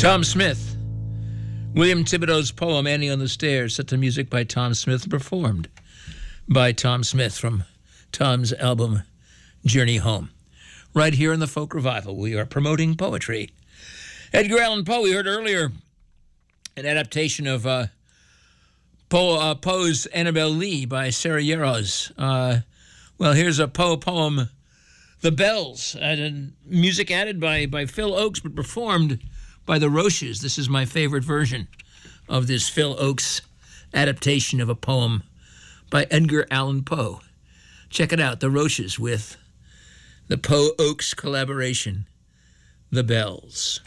Tom Smith. William Thibodeau's poem, Annie on the Stairs, set to music by Tom Smith, performed by Tom Smith from Tom's album Journey Home. Right here in the Folk Revival, we are promoting poetry. Edgar Allan Poe, we heard earlier an adaptation of Poe's Annabel Lee by Sarah Yaros. Well, here's a Poe poem, The Bells, music added by Phil Oakes, but performed by the Roches. This is my favorite version of this Phil Oakes adaptation of a poem by Edgar Allan Poe. Check it out, the Roches with the Poe Oakes collaboration, The Bells.